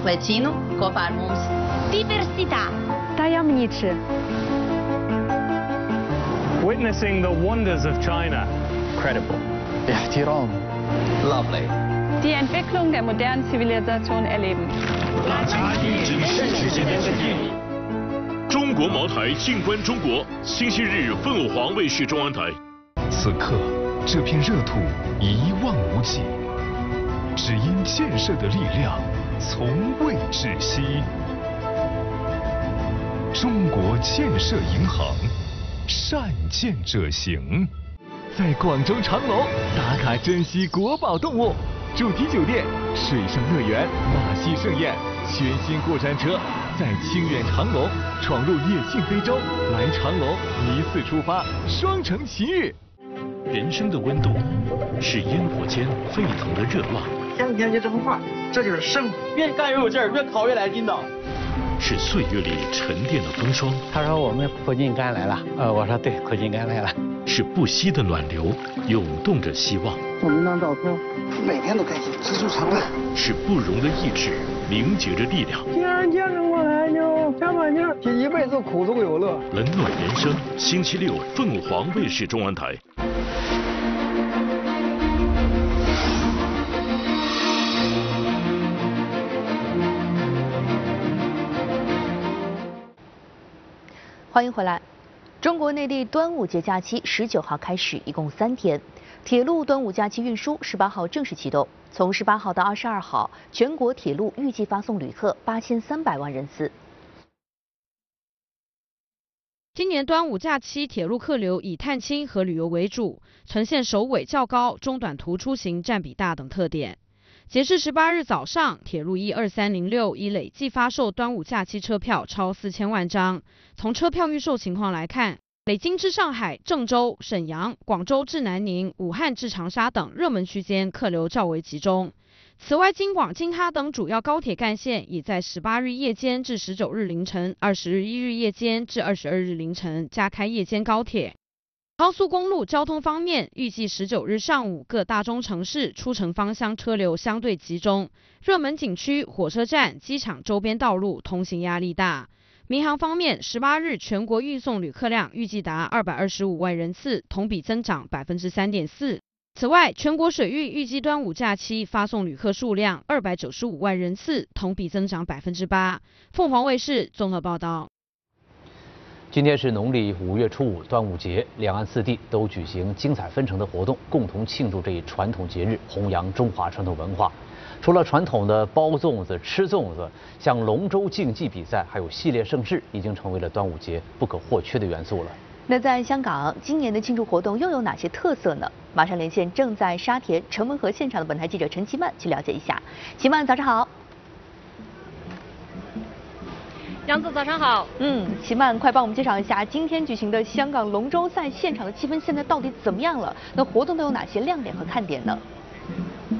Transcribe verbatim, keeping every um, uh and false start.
Vicino, Cofarmums. Diversità. Tajemniczy. Witnessing the wonders of China. Credible. احترام. Lovely. Die Entwicklung der modernen Zivilisation erleben. 拉差一直是世界的距离。中国茅台静观中国，星期日凤凰凰卫视中央台。 此刻，这片热土一望无际，只因建设的力量从未止息。中国建设银行，善建者行。在广州长隆打卡珍稀国宝动物，主题酒店、水上乐园、马戏盛宴、全新过山车，在清远长隆闯入野性非洲，来长隆一次出发，双城奇遇。 人生的温度是烟火间沸腾的热浪， 天天就这么画，这就是生活。 越干越有劲儿，越考越来劲道。 是岁月里沉淀的风霜。 他说我们苦尽甘来了，呃，我说对，苦尽甘来了。 是不息的暖流，涌动着希望。 我们当照片，每天都开心，知足常乐。 是不容的意志，凝结着力量。 既然见着我来就加把劲儿，这一辈子苦中有乐。 冷暖人生，星期六凤凰卫视中央台。 欢迎回来。中国内地端午节假期十九号开始，一共三天。铁路端午假期运输十八号正式启动，从十八号到二十二号，全国铁路预计发送旅客八千三百万人次。 今年端午假期铁路客流以探亲和旅游为主，呈现首尾较高、中短途出行占比大等特点。截至十八日早上，铁路一二三零六已累计发售端午假期车票超四千万张。从车票预售情况来看，北京至上海、郑州、沈阳、广州至南宁、武汉至长沙等热门区间客流较为集中。此外，京广、京哈等主要高铁干线已在十八日夜间至十九日凌晨、二十一日夜间至二十二日凌晨加开夜间高铁。高速公路交通方面，预计十九日上午各大中城市出城方向车流相对集中，热门景区、火车站、机场周边道路通行压力大。民航方面，十八日全国运送旅客量预计达二百二十五万人次，同比增长百分之三点四。此外，全国水域预计端午假期发送旅客数量二百九十五万人次，同比增长百分之八。凤凰卫视综合报道。 今天是农历五月初五，端午节，两岸四地都举行精彩纷呈的活动，共同庆祝这一传统节日，弘扬中华传统文化。除了传统的包粽子、吃粽子，像龙舟竞技比赛，还有系列盛事，已经成为了端午节不可或缺的元素了。 那在香港，今年的庆祝活动又有哪些特色呢？马上连线正在沙田城门河现场的本台记者陈其曼去了解一下。其曼，早上好。 杨子，早上好。 嗯，齐曼，快帮我们介绍一下今天举行的香港龙舟赛现场的气氛现在到底怎么样了？那活动都有哪些亮点和看点呢？